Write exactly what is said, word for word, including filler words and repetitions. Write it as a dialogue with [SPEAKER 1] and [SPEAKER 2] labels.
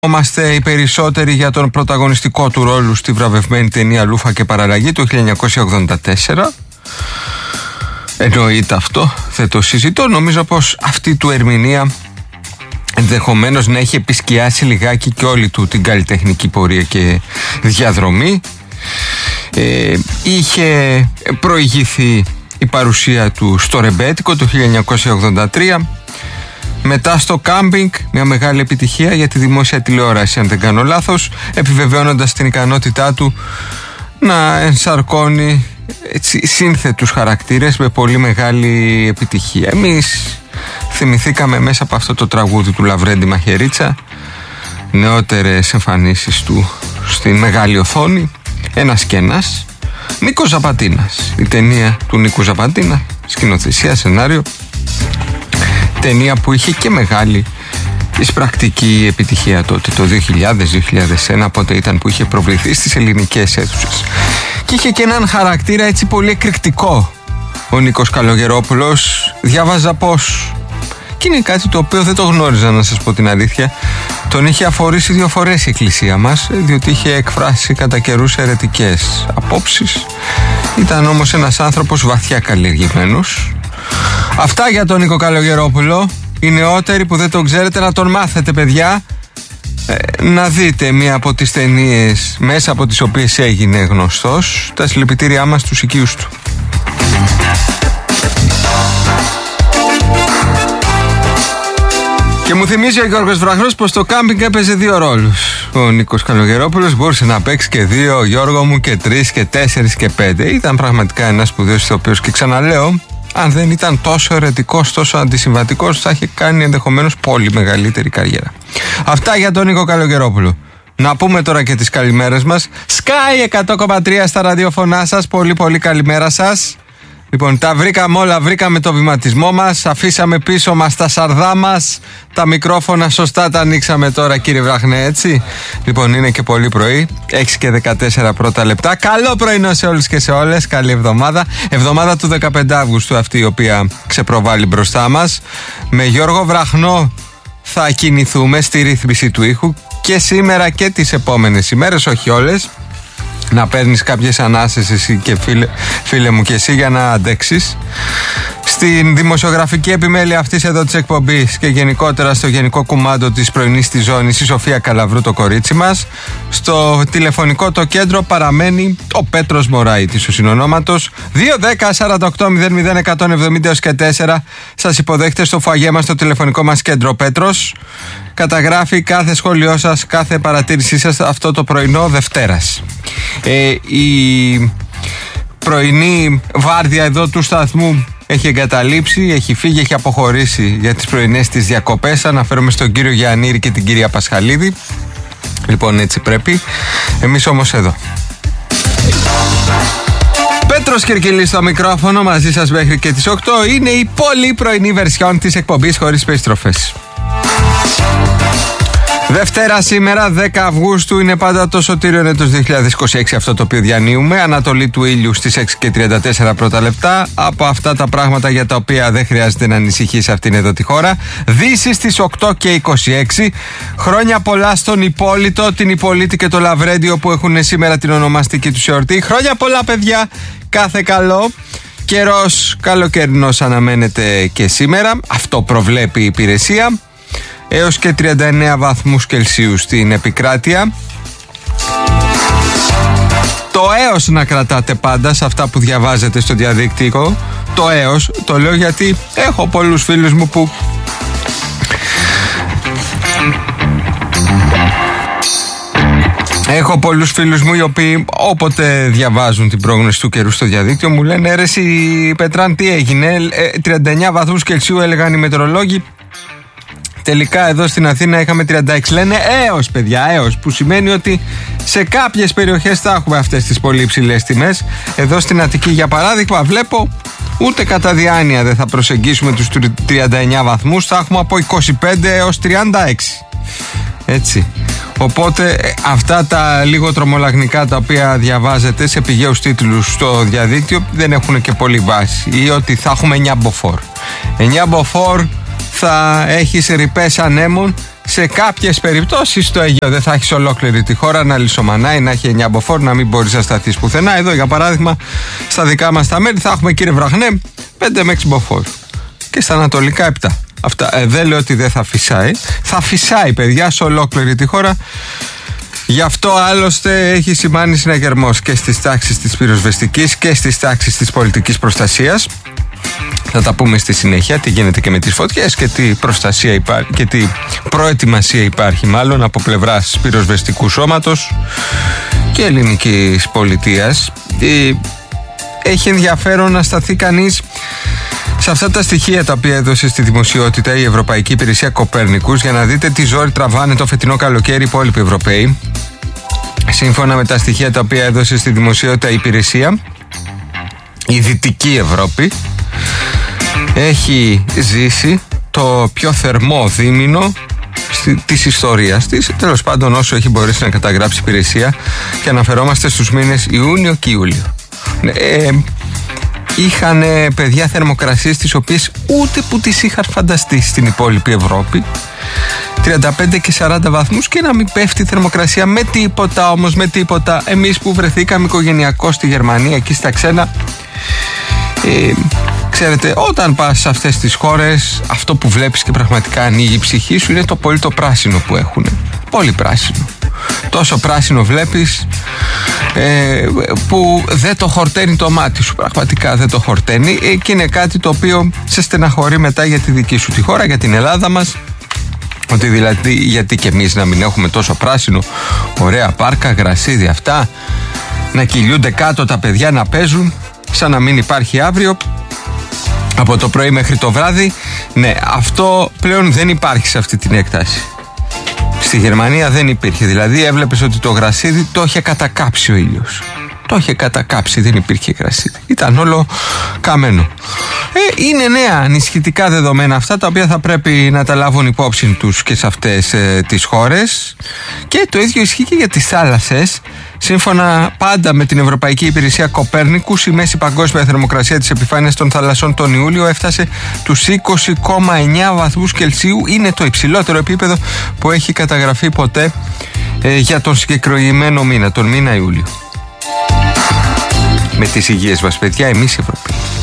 [SPEAKER 1] Είμαστε οι περισσότεροι για τον πρωταγωνιστικό του ρόλο στη βραβευμένη ταινία Λούφα και Παραλλαγή του χίλια εννιακόσια ογδόντα τέσσερα. Εννοείται αυτό, δεν το συζητώ. Νομίζω πως αυτή του ερμηνεία ενδεχομένως να έχει επισκιάσει λιγάκι και όλη του την καλλιτεχνική πορεία και διαδρομή. Ε, είχε προηγηθεί η παρουσία του στο Ρεμπέτικο το χίλια εννιακόσια ογδόντα τρία. Μετά στο Κάμπινγκ, μια μεγάλη επιτυχία για τη δημόσια τηλεόραση, αν δεν κάνω λάθος, επιβεβαιώνοντας την ικανότητά του να ενσαρκώνει έτσι, σύνθετους χαρακτήρες με πολύ μεγάλη επιτυχία. Εμείς θυμηθήκαμε μέσα από αυτό το τραγούδι του Λαβρέντη Μαχαιρίτσα νεότερες εμφανίσεις του στην μεγάλη οθόνη. Ένας και ένας, Νίκος Ζαπατίνας, η ταινία του Νίκου Ζαπατίνα, σκηνοθεσία, σενάριο. Ταινία που είχε και μεγάλη εισπρακτική επιτυχία τότε, το δύο χιλιάδες με δύο χιλιάδες ένα, πότε ήταν που είχε προβληθεί στις ελληνικές αίθουσες. Και είχε και έναν χαρακτήρα έτσι πολύ εκρηκτικό ο Νίκος Καλογερόπουλος. Διάβαζα πως, και είναι κάτι το οποίο δεν το γνώριζα, να σας πω την αλήθεια, τον είχε αφορήσει δύο φορές η εκκλησία μας, διότι είχε εκφράσει κατά καιρούς αιρετικές απόψεις. Ήταν όμως ένας άνθρωπος βαθιά καλλιεργημένος. Αυτά για τον Νίκο Καλογερόπουλο. Οι νεότεροι που δεν τον ξέρετε να τον μάθετε, παιδιά, ε, να δείτε μία από τις ταινίες μέσα από τις οποίες έγινε γνωστός. Τα συλληπιτήριά μας στους οικείους του. Και μου θυμίζει ο Γιώργος Βραχνός πως το Κάμπινγκ έπαιζε δύο ρόλους. Ο Νίκος Καλογερόπουλος μπορούσε να παίξει και δύο, Γιώργο μου, και τρεις και τέσσερις και πέντε. Ήταν πραγματικά ένας σπουδαίος ηθοποιός και ξαναλέω, αν δεν ήταν τόσο ερετικός, τόσο αντισυμβατικός, θα είχε κάνει ενδεχομένως πολύ μεγαλύτερη καριέρα. Αυτά για τον Νίκο Καλογερόπουλο. Να πούμε τώρα και τις καλημέρες μας. Sky εκατό κόμμα τρία στα ραδιοφωνά σας. Πολύ πολύ καλημέρα σας. Λοιπόν, τα βρήκαμε όλα, βρήκαμε το βηματισμό μας, αφήσαμε πίσω μας τα σαρδά μας, τα μικρόφωνα σωστά τα ανοίξαμε τώρα, κύριε Βραχνέ, έτσι. Λοιπόν, είναι και πολύ πρωί, έξι και δεκατέσσερα πρώτα λεπτά. Καλό πρωινό σε όλους και σε όλες, καλή εβδομάδα. Εβδομάδα του δεκαπέντε Αυγούστου αυτή, η οποία ξεπροβάλλει μπροστά μας. Με Γιώργο Βραχνό θα κινηθούμε στη ρύθμιση του ήχου και σήμερα και τις επόμενες ημέρες, όχι όλες. Να παίρνεις κάποιες ανάσες εσύ και φίλε, φίλε μου και εσύ για να αντέξεις. Στην δημοσιογραφική επιμέλεια αυτής εδώ της εκπομπής και γενικότερα στο γενικό κουμάντο της πρωινής της ζώνης η Σοφία Καλαβρού, το κορίτσι μας. Στο τηλεφωνικό το κέντρο παραμένει ο Πέτρος Μωράητης, ο συνονόματος. δύο δέκα σαράντα οκτώ μηδέν μηδέν εκατόν εβδομήντα και τέσσερα. Σας υποδέχεται στο φαγέ μας, στο τηλεφωνικό μας κέντρο ο Πέτρος. Καταγράφει κάθε σχόλιο σας, κάθε παρατήρησή σας αυτό το πρωινό Δευτέρας. Ε, η πρωινή βάρδια εδώ του σταθμού έχει εγκαταλείψει, έχει φύγει, έχει αποχωρήσει για τις πρωινές της διακοπές. Αναφέρομαι στον κύριο Γιαννήρη και την κυρία Πασχαλίδη. Λοιπόν, έτσι πρέπει. Εμείς όμως εδώ. Πέτρος Κυρκυλής στο μικρόφωνο, μαζί σας μέχρι και τις οκτώ. Είναι η πολύ πρωινή βερσιόν της εκπομπής χωρίς περιστροφές. Δευτέρα σήμερα, δέκα Αυγούστου, είναι πάντα το σωτήριο έτος δύο χιλιάδες είκοσι έξι αυτό το οποίο διανύουμε. Ανατολή του ήλιου στις έξι και τριάντα τέσσερα πρώτα λεπτά. Από αυτά τα πράγματα για τα οποία δεν χρειάζεται να ανησυχεί σε αυτήν εδώ τη χώρα. Δύση στις οκτώ και είκοσι έξι. Χρόνια πολλά στον Υπόλοιπο, την Υπολίτη και το Λαβρέντιο που έχουν σήμερα την ονομαστική του εορτή. Χρόνια πολλά, παιδιά. Κάθε καλό. Καιρός καλοκαιρινός αναμένεται και σήμερα. Αυτό προβλέπει η υπηρεσία. Έως και τριάντα εννέα βαθμούς Κελσίου στην επικράτεια. Το έως να κρατάτε πάντα σε αυτά που διαβάζετε στο διαδίκτυο. Το έως, το λέω γιατί έχω πολλούς φίλους μου που Έχω πολλούς φίλους μου οι οποίοι όποτε διαβάζουν την πρόγνωση του καιρού στο διαδίκτυο μου λένε ρε εσύ Πετράν, τι έγινε, ε, τριάντα εννέα βαθμούς Κελσίου έλεγαν οι μετεωρολόγοι. Τελικά εδώ στην Αθήνα είχαμε τριάντα έξι. Λένε έως, παιδιά, έως, που σημαίνει ότι σε κάποιες περιοχές θα έχουμε αυτές τις πολύ υψηλές τιμές. Εδώ στην Αττική, για παράδειγμα, βλέπω ούτε κατά διάνοια δεν θα προσεγγίσουμε τους τριάντα εννέα βαθμούς. Θα έχουμε από είκοσι πέντε έως τριάντα έξι. Έτσι. Οπότε αυτά τα λίγο τρομολαγνικά τα οποία διαβάζετε σε πηγαίους τίτλους στο διαδίκτυο δεν έχουν και πολύ βάση. Ή ότι θα έχουμε εννιά μποφόρ. εννιά μποφόρ θα έχεις ρηπές ανέμων σε κάποιες περιπτώσεις στο Αιγαίο δεν θα έχεις ολόκληρη τη χώρα να λησομανάει, να έχει εννιά μποφόρ, να μην μπορείς να σταθείς πουθενά. Εδώ για παράδειγμα στα δικά μας τα μέρη θα έχουμε, κύριε Βραχνέ, πέντε με έξι μποφόρ και στα ανατολικά επτά. Αυτά, ε, δεν λέω ότι δεν θα φυσάει. Θα φυσάει, παιδιά, σε ολόκληρη τη χώρα. Γι' αυτό άλλωστε έχει σημάνει συναγερμός και στις τάξεις της πυροσβεστικής και στις τάξεις της πολιτικής προστασίας. Θα τα πούμε στη συνέχεια τι γίνεται και με τις φωτιές και τι προστασία υπάρχει και τι προετοιμασία υπάρχει μάλλον από πλευράς πυροσβεστικού σώματος και ελληνικής πολιτείας. Έχει ενδιαφέρον να σταθεί κανείς σε αυτά τα στοιχεία τα οποία έδωσε στη δημοσιότητα η Ευρωπαϊκή Υπηρεσία Κοπέρνικους για να δείτε τι ζόρι τραβάνε το φετινό καλοκαίρι οι υπόλοιποι Ευρωπαίοι. Σύμφωνα με τα στοιχεία τα οποία έδωσε στη δημοσιότητα η υπηρεσία, η Δυτική Ευρώπη έχει ζήσει το πιο θερμό δίμηνο της ιστορίας της, τέλος πάντων όσο έχει μπορέσει να καταγράψει η υπηρεσία, και αναφερόμαστε στους μήνες Ιούνιο και Ιούλιο. Ε, είχαν παιδιά θερμοκρασίες τις οποίες ούτε που τις είχαν φανταστεί στην υπόλοιπη Ευρώπη, τριάντα πέντε και σαράντα βαθμούς, και να μην πέφτει η θερμοκρασία με τίποτα όμως, με τίποτα. Εμείς που βρεθήκαμε οικογενειακώς στη Γερμανία εκεί στα ξένα, ε, ξέρετε, όταν πας σε αυτές τις χώρες, αυτό που βλέπεις και πραγματικά ανοίγει η ψυχή σου είναι το πολύ το πράσινο που έχουν. Πολύ πράσινο. Τόσο πράσινο βλέπεις ε, που δεν το χορταίνει το μάτι σου. Πραγματικά δεν το χορταίνει ε, και είναι κάτι το οποίο σε στεναχωρεί μετά για τη δική σου τη χώρα, για την Ελλάδα μας. Ότι δηλαδή γιατί και εμείς να μην έχουμε τόσο πράσινο, ωραία πάρκα, γρασίδι, αυτά, να κυλιούνται κάτω τα παιδιά, να παίζουν σαν να μην υπάρχει αύριο από το πρωί μέχρι το βράδυ. Ναι, αυτό πλέον δεν υπάρχει σε αυτή την έκταση. Στη Γερμανία δεν υπήρχε. Δηλαδή έβλεπες ότι το γρασίδι το είχε κατακάψει ο ήλιος. Το είχε κατακάψει, δεν υπήρχε γρασίδι. Ήταν όλο καμένο. Ε, είναι νέα ανησυχητικά δεδομένα αυτά, τα οποία θα πρέπει να τα λάβουν υπόψη τους και σε αυτές ε, τις χώρες. Και το ίδιο ισχύει και για τις θάλασσες. Σύμφωνα πάντα με την Ευρωπαϊκή Υπηρεσία Κοπέρνικους, η μέση παγκόσμια θερμοκρασία της επιφάνειας των θαλασσών τον Ιούλιο έφτασε τους είκοσι κόμμα εννιά βαθμούς Κελσίου. Είναι το υψηλότερο επίπεδο που έχει καταγραφεί ποτέ ε, για τον συγκεκριμένο μήνα, τον μήνα Ιούλιο. Με τις υγείες μας, παιδιά, εμείς οι Ευρωπαίοι.